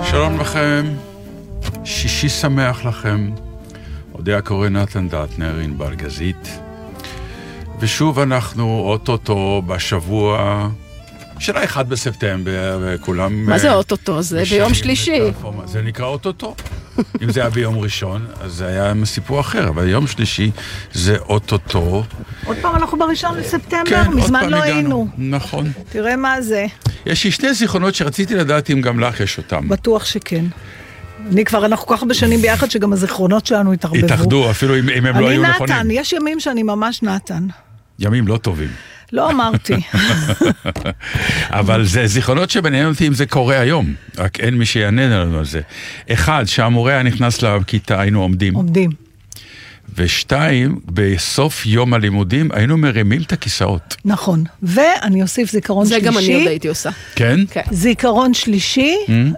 שלום לכם, שישי שמח לכם, אודיה קורא נתן דטנר, ענבל גזית, ושוב אנחנו אוטוטו בשבוע של ה-1 בספטמבר, וכולם... מה זה אוטוטו? זה ביום שלישי. זה נקרא אוטוטו. אם זה היה ביום ראשון, אז זה היה סיפור אחר, אבל יום שלישי זה אוטוטו. עוד פעם אנחנו בראשון לספטמבר, מזמן לא היינו. נכון. תראה מה זה. יש לי שני זיכרונות שרציתי לדעת אם גם לך יש אותם. בטוח שכן. אנחנו כל כך בשנים ביחד שגם הזיכרונות שלנו התערבבו. התאחדו, אפילו אם הם לא היו נכונים. אני נתן, יש ימים שאני ממש נתן. ימים לא טובים. לא אמרתי. אבל זה זיכרונות שבעניין אותי אם זה קורה היום, רק אין מי שיענן לנו על זה. אחד, שהמורה היה נכנס לכיתה, היינו עומדים. ושתיים, בסוף יום הלימודים היינו מרימים את הכיסאות. נכון, ואני אוסיף זיכרון שלישי. זה גם אני עוד הייתי עושה. כן? זיכרון שלישי,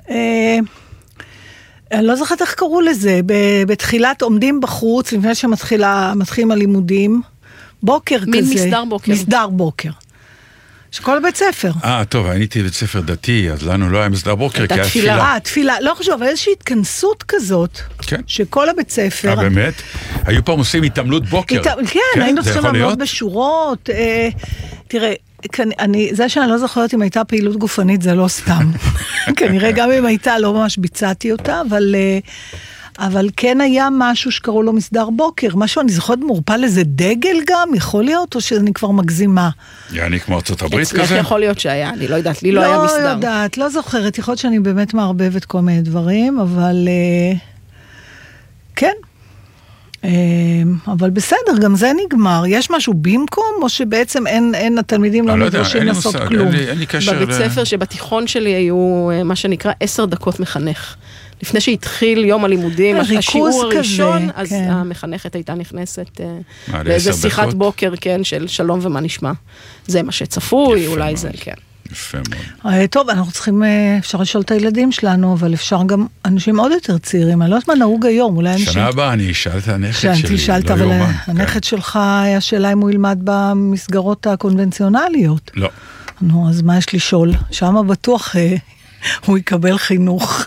אני לא זוכרת איך קראו לזה, בתחילת עומדים בחוץ, לפני שמתחילים הלימודים, בוקר כזה. מין מסדר בוקר. מסדר בוקר. שכל בית ספר. טוב, הייתי בית ספר דתי, אז לנו לא היה מסדר בוקר, כי היה תפילה. תפילה, לא חשוב, אבל איזושהי התכנסות כזאת, שכל הבית ספר... באמת? היו פעם עושים התעמלות בוקר. כן, היינו צריכים לעמוד בשורות. תראה, זה שאני לא זוכרת אם הייתה פעילות גופנית, זה לא סתם. כנראה גם אם הייתה, לא ממש ביצעתי אותה, אבל כן היה משהו שקראו לו מסדר בוקר, משהו אני זוכרת מורפל לזה דגל גם, יכול להיות, או שאני כבר מגזימה? יעני כמו ארצות הברית כזה? אצלך יכול להיות שהיה, אני לא יודעת, לי לא היה מסדר. לא יודעת, לא זוכרת, יכול להיות שאני באמת מערבבת כל מיני דברים, אבל כן. אבל בסדר, גם זה נגמר. יש משהו במקום, או שבעצם אין התלמידים לא נדרשים לעשות כלום? בבית ספר שבתיכון שלי היו מה שנקרא 10 דקות מחנך. לפני שהתחיל יום הלימודים, השיעור הראשון, אז המחנכת הייתה נכנסת באיזה שיחת בוקר, כן, של שלום ומה נשמע. זה מה שצפוי, אולי זה, כן. יפה מאוד. טוב, אנחנו צריכים, אפשר לשאול את הילדים שלנו, אבל אפשר גם אנשים עוד יותר צעירים, אני לא יודעת מה נהוג היום, אולי אנשים... שנה הבאה אני אשאל את הנכד שלי, שאלת, אבל הנכד שלך היה שאלה אם הוא ילמד במסגרות הקונבנציונליות. לא. נו, אז מה יש לשאול? שמה בטוח הוא יקבל חינוך.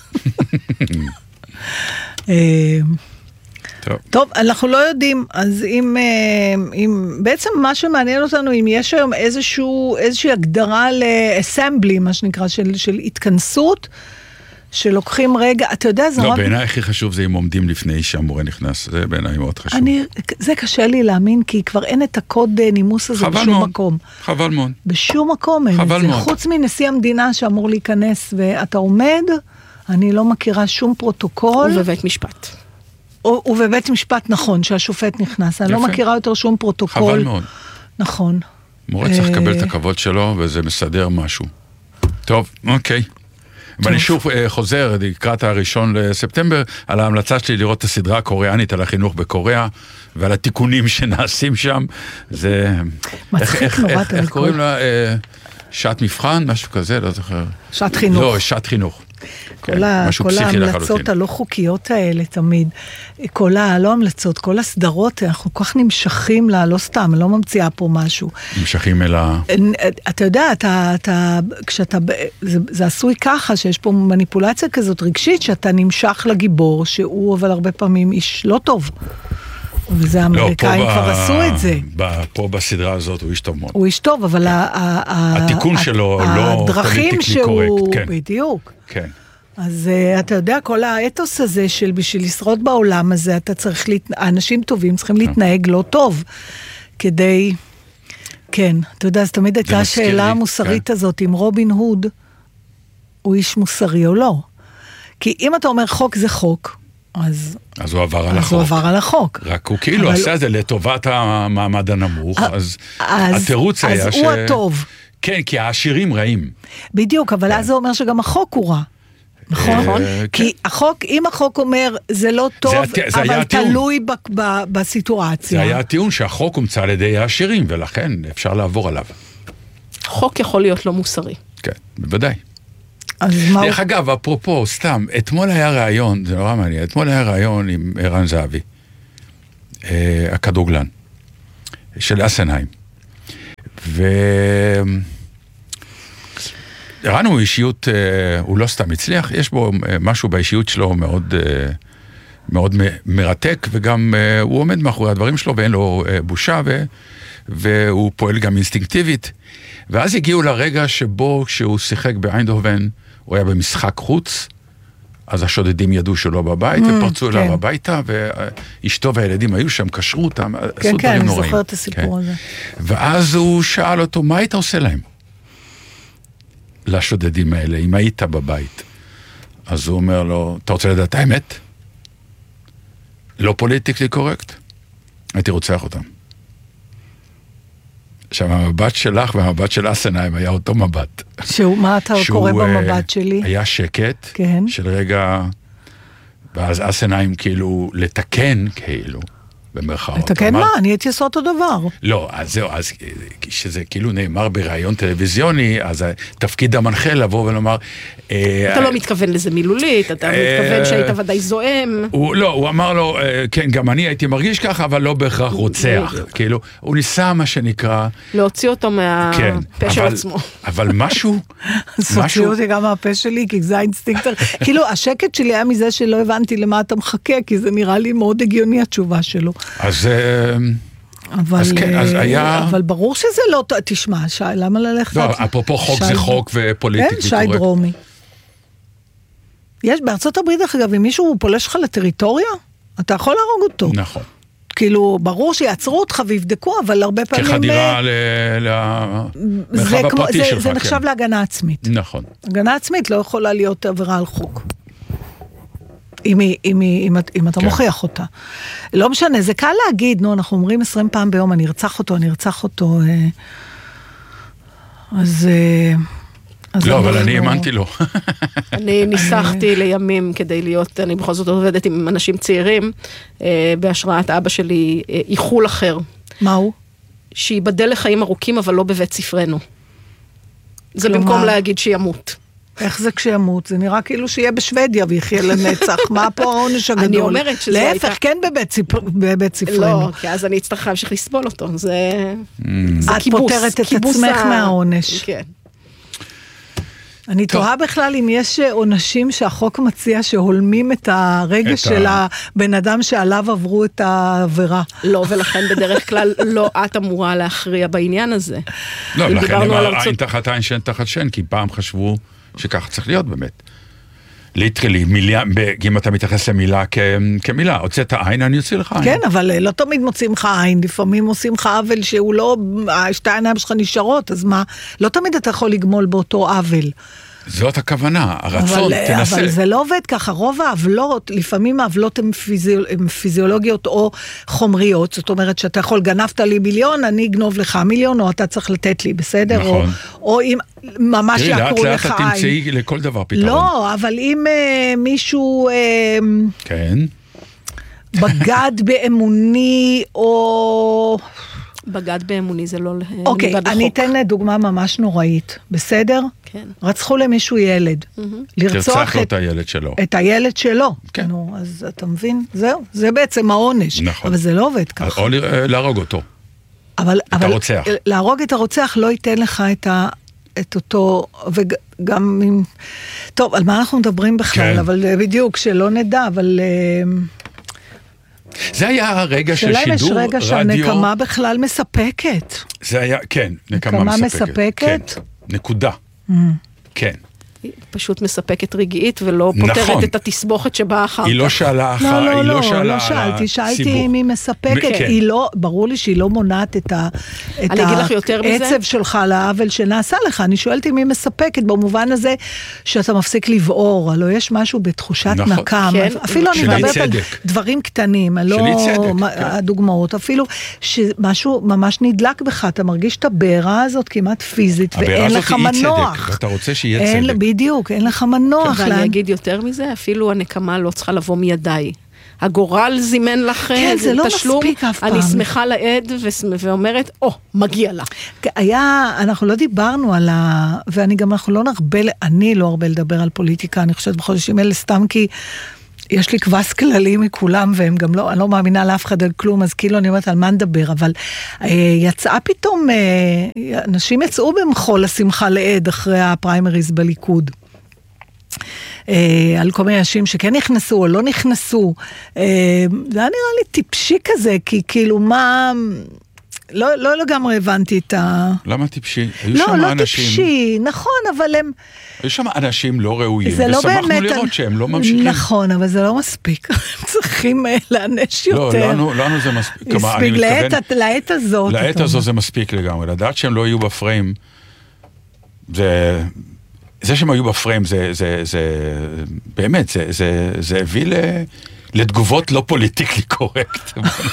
טוב, אנחנו לא יודעים, אז אם בעצם מה שמעניין אותנו, אם יש היום איזושהי הגדרה לאסמבלי, מה שנקרא, של התכנסות, שלוקחים רגע, אתה יודע, זה... לא, בעיניי הכי חשוב זה אם עומדים לפני שהמורה נכנס, זה בעיניי מאוד חשוב. זה קשה לי להאמין, כי כבר אין את הקוד נימוס הזה בשום מקום. חבל מאוד. בשום מקום אין את זה. חוץ מנשיא המדינה שאמור להיכנס, ואתה עומד, אני לא מכירה שום פרוטוקול. ובבית משפט. ובבית משפט, נכון, שהשופט נכנס. אני לא מכירה יותר שום פרוטוקול. חבל מאוד. נכון. מורה צריך לקבל את הכבוד שלו, וזה מסדר משהו. טוב, אוקיי. ואני שוב חוזר, לקראת הראשון לספטמבר, על ההמלצה שלי לראות את הסדרה הקוריאנית על החינוך בקוריאה, ועל התיקונים שנעשים שם. זה... מצחיק נורא. איך קוראים לה? שעת מבחן? משהו כזה? לא זוכר. שעת חינוך. לא, שעת חינוך. כל ההמלצות הלא חוקיות האלה תמיד, כל ההמלצות, כל הסדרות, אנחנו כל כך נמשכים לה, לא סתם, אני לא ממציאה פה משהו. נמשכים אל ה... אתה יודע, זה עשוי ככה, שיש פה מניפולציה כזאת רגשית, שאתה נמשך לגיבור, שהוא אבל הרבה פעמים איש לא טוב. וזה האמריקאים כבר עשו את זה. פה בסדרה הזאת הוא איש טוב מאוד. הוא איש טוב, אבל התיקון שלו לא פוליטיקלי קורקט. בדיוק. כן. אז אתה יודע, כל האתוס הזה של בשביל לשרוד בעולם הזה, אתה צריך, האנשים טובים צריכים להתנהג לא טוב, כדי, כן, אתה יודע, אז תמיד הייתה השאלה המוסרית הזאת, אם רובין הוד הוא איש מוסרי או לא. כי אם אתה אומר חוק זה חוק, אז הוא עבר על החוק. הוא עבר על החוק. רק הוא כאילו עשה את זה לטובת המעמד הנמוך, אז התירוץ היה אז הוא הטוב. כן, כי העשירים רעים. בדיוק, אבל אז זה אומר שגם החוק הוא רע. נכון? כי החוק, אם החוק אומר, זה לא טוב, אבל תלוי בסיטואציה. זה היה הטיעון שהחוק הומצא על ידי העשירים, ולכן אפשר לעבור עליו. חוק יכול להיות לא מוסרי. כן, בוודאי. דרך אגב, אפרופו, סתם, אתמול היה רעיון, זה נורא מעניין, אתמול היה רעיון עם ערן זהבי, הכדורגלן, של אסנהיים. ערן הוא אישיות, הוא לא סתם הצליח, יש בו משהו באישיות שלו מאוד מרתק, וגם הוא עומד מאחורי הדברים שלו, ואין לו בושה, והוא פועל גם אינסטינקטיבית. ואז הגיעו לרגע שבו, כשהוא שיחק באיינדהובן, הוא היה במשחק חוץ, אז השודדים ידעו שלא בבית, ופרצו אליו הביתה, ואשתו והילדים היו שם, קשרו אותם, עשו דברים נוראים. כן, אני זוכר את הסיפור הזה. ואז הוא שאל אותו, מה היית עושה להם? לשודדים האלה, אם היית בבית. אז הוא אומר לו, אתה רוצה לדעת האמת? לא פוליטיקלי קורקט? הייתי רוצח אותם. עכשיו, המבט שלך והמבט של אסנהיים היה אותו מבט. מה אתה קורא במבט שלי? היה שקט, כן. של רגע, ואז אסנהיים כאילו לתקן, כאילו, במרכאות. לתקן מה? אני הייתי עושה אותו דבר. לא, אז זהו, אז שזה כאילו נאמר בראיון טלוויזיוני, אז תפקיד המנחה לבוא ולומר... אתה לא מתכוון לזה מילולית, אתה מתכוון שהיית ודאי זועם. לא, הוא אמר לו, כן, גם אני הייתי מרגיש ככה, אבל לא בהכרח רוצח. כאילו, הוא ניסה מה שנקרא... להוציא אותו מהפה של עצמו. אבל משהו... הוציאו אותי גם מהפה שלי, כי זה האינסטינקט. כאילו, השקט שלי היה מזה שלא הבנתי למה אתה מחכה, כי זה נראה לי מאוד הגיוני התשובה שלו. אז כן, אז היה... אבל ברור שזה לא... תשמע, שי, למה ללכת... לא, אפרופו חוק זה חוק ופוליטיקלי קורקט. כן, שי דרומי. יש בארצות הברית, אגב, אם מישהו פולש לך לטריטוריה, אתה יכול להרוג אותו. נכון. כאילו, ברור שיעצרו אותך ויבדקו, אבל הרבה פעמים... כחדירה למרחב הפרטי שלך. זה נחשב להגנה עצמית. נכון. הגנה עצמית לא יכולה להיות עבירה על חוק. אם אתה מוכיח אותה. לא משנה, זה קל להגיד, נו, אנחנו אומרים 20 פעם ביום, אני ארצח אותו. אז... לא, אבל אני האמנתי לו. אני ניסחתי לימים כדי להיות, אני בכל זאת עובדת עם אנשים צעירים, בהשראת אבא שלי, איחול אחר. מהו? שיבדל לחיים ארוכים, אבל לא בבית ספרנו. זה במקום להגיד שימות. איך זה כשימות? זה נראה כאילו שיהיה בשוודיה ויחיה לנצח. מה פה העונש הגדול? אני אומרת שזה הייתה... להפך, כן בבית ספרנו. לא, כי אז אני אצטרך להמשיך לסבול אותו. זה כיבוס. את פותרת את עצמך מהעונש. כן. אני תוהה בכלל אם יש עונשים שהחוק מציע שהולמים את הרגע של הבן אדם שעליו עברו את העבירה. לא, ולכן בדרך כלל לא את אמורה להכריע בעניין הזה. לא, לכן אמר עין תחת עין, שן תחת שן, כי פעם חשבו שככה צריך להיות באמת. ליטרלי, אם אתה מתייחס למילה כמילה, הוצאת עין, אני יוצא לך עין. כן, אבל לא תמיד מוצאים לך עין, לפעמים עושים לך עוול שהוא לא, שתי העיניים שלך נשארות, אז מה, לא תמיד אתה יכול לגמול באותו עוול. זאת הכוונה, הרצון, תנסה. אבל זה לא עובד ככה, רוב העוולות, לפעמים העוולות הן פיזיולוגיות או חומריות, זאת אומרת שאתה יכול, גנבת לי מיליון, אני אגנוב לך מיליון, או אתה צריך לתת לי, בסדר? נכון. או אם ממש יעקרו לך עין. לאט לאט תמצאי לכל דבר פתרון. לא, אבל אם מישהו... כן. בגד באמוני, או... בגד באמוני זה לא... אוקיי, אני אתן דוגמה ממש נוראית, בסדר? כן. רצחו למישהו ילד. תרצח לו את הילד שלו. את הילד שלו. כן. נו, אז אתה מבין? זהו, זה בעצם העונש. נכון. אבל זה לא עובד ככה. או להרוג אותו. אבל הרוצח. להרוג את הרוצח לא ייתן לך את אותו, וגם אם... טוב, על מה אנחנו מדברים בכלל? כן. אבל בדיוק, שלא נדע, אבל... זה היה הרגע של שידור רדיו. שאלה יש רגע שהנקמה בכלל מספקת. זה היה, כן, נקמה מספקת. כן, נקודה. כן. היא פשוט מספקת רגעית ולא פותרת את התסבוכת שבאה אחר כך. היא לא שאלה אחר, היא לא שאלה על הסיבוך. שאלתי אם היא מספקת, היא לא, ברור לי שהיא לא מונעת את העצב שלך לעוול שנעשה לך, אני שואלת אם היא מספקת, במובן הזה שאתה מפסיק לבעור, הלוא יש משהו בתחושת נקם, אפילו אני מדברת על דברים קטנים, הדוגמאות, אפילו שמשהו ממש נדלק בך, אתה מרגיש את הבעירה הזאת כמעט פיזית, ואין לך מנוח. אתה רוצה שיהיה צדק. בדיוק, אין לך מנוח. ואני אגיד יותר מזה, אפילו הנקמה לא צריכה לבוא מידיי. הגורל זימן לך תשלום, אני שמחה לעד ואומרת, מגיע לה. אנחנו לא דיברנו על אני לא הרבה לדבר על פוליטיקה, אני חושבת בחודשים אלה סתם כי יש לי כבש כללי מכולם, והם גם לא, אני לא מאמינה לאף אחד על כלום, אז כאילו אני אומרת על מה נדבר, אבל יצאה פתאום, אנשים יצאו במחול השמחה לעד אחרי הפריימריז בליכוד. על כל מיני אנשים שכן נכנסו או לא נכנסו. זה היה נראה לי טיפשי כזה, כי כאילו מה... לא לגמרי הבנתי את ה... למה טיפשי? לא טיפשי, נכון, אבל הם... היו שם אנשים לא ראויים, ושמחנו לראות שהם לא ממשיכים. נכון, אבל זה לא מספיק. הם צריכים לאנש יותר. לא, לנו זה מספיק. מספיק לעת הזאת. לעת הזו זה מספיק לגמרי. לדעת שהם לא יהיו בפריים, זה שהם היו בפריים, באמת, זה הביא לתגובות לא פוליטיקלי קורקט.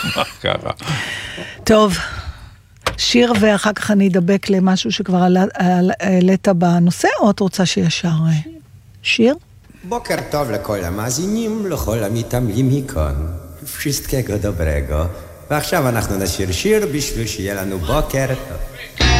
טוב, שיר ואחר כך אני אדבק למשהו שכבר העלית בנושא, או את רוצה שישר שיר? בוקר טוב לכל המאזינים, לכל המתעמלים מכאן, wszystkiego dobrego. ועכשיו אנחנו נשיר שיר בשביל שיהיה לנו בוקר טוב.